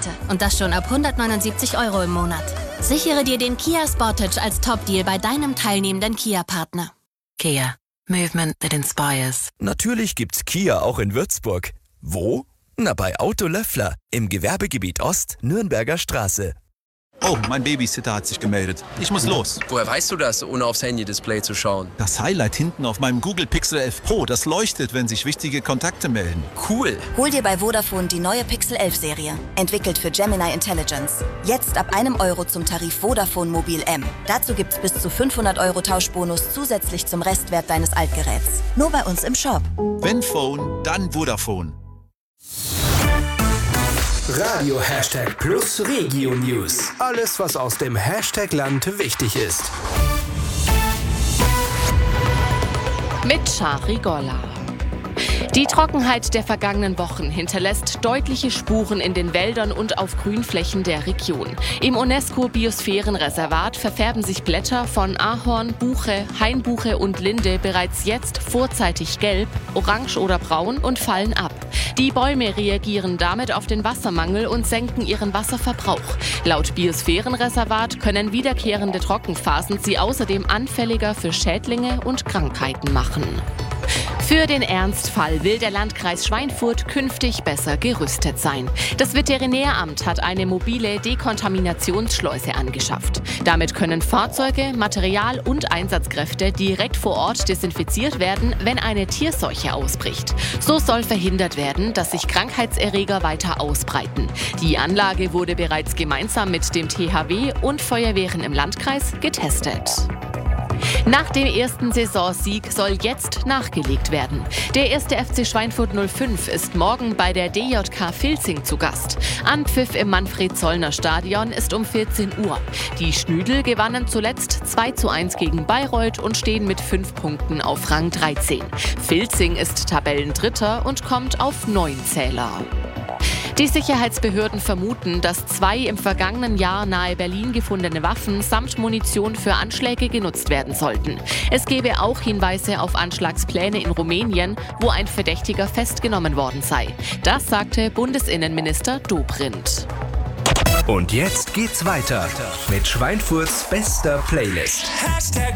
Reichweite. Und das schon ab 179 € im Monat. Sichere dir den Kia Sportage als Top-Deal bei deinem teilnehmenden Kia-Partner. Kia. Movement that inspires. Natürlich gibt's Kia auch in Würzburg. Wo? Na, bei Auto Löffler im Gewerbegebiet Ost, Nürnberger Straße. Oh, mein Babysitter hat sich gemeldet. Ich muss los. Woher weißt du das, ohne aufs Handy-Display zu schauen? Das Highlight hinten auf meinem Google Pixel 11 Pro, das leuchtet, wenn sich wichtige Kontakte melden. Cool. Hol dir bei Vodafone die neue Pixel 11 Serie. Entwickelt für Gemini Intelligence. Jetzt ab €1 zum Tarif Vodafone Mobil M. Dazu gibt's bis zu 500 € Tauschbonus zusätzlich zum Restwert deines Altgeräts. Nur bei uns im Shop. Wenn Phone, dann Vodafone. Radio #Plus Regio News. Alles, was aus dem Hashtag-Land wichtig ist. Mit Shari Golla. Die Trockenheit der vergangenen Wochen hinterlässt deutliche Spuren in den Wäldern und auf Grünflächen der Region. Im UNESCO-Biosphärenreservat verfärben sich Blätter von Ahorn, Buche, Hainbuche und Linde bereits jetzt vorzeitig gelb, orange oder braun und fallen ab. Die Bäume reagieren damit auf den Wassermangel und senken ihren Wasserverbrauch. Laut Biosphärenreservat können wiederkehrende Trockenphasen sie außerdem anfälliger für Schädlinge und Krankheiten machen. Für den Ernstfall will der Landkreis Schweinfurt künftig besser gerüstet sein. Das Veterinäramt hat eine mobile Dekontaminationsschleuse angeschafft. Damit können Fahrzeuge, Material und Einsatzkräfte direkt vor Ort desinfiziert werden, wenn eine Tierseuche ausbricht. So soll verhindert werden, dass sich Krankheitserreger weiter ausbreiten. Die Anlage wurde bereits gemeinsam mit dem THW und Feuerwehren im Landkreis getestet. Nach dem ersten Saisonsieg soll jetzt nachgelegt werden. Der erste FC Schweinfurt 05 ist morgen bei der DJK Filzing zu Gast. Anpfiff im Manfred-Zollner-Stadion ist um 14 Uhr. Die Schnüdel gewannen zuletzt 2:1 gegen Bayreuth und stehen mit 5 Punkten auf Rang 13. Filzing ist Tabellendritter und kommt auf 9 Zähler. Die Sicherheitsbehörden vermuten, dass 2 im vergangenen Jahr nahe Berlin gefundene Waffen samt Munition für Anschläge genutzt werden sollten. Es gebe auch Hinweise auf Anschlagspläne in Rumänien, wo ein Verdächtiger festgenommen worden sei. Das sagte Bundesinnenminister Dobrindt. Und jetzt geht's weiter mit Schweinfurts bester Playlist.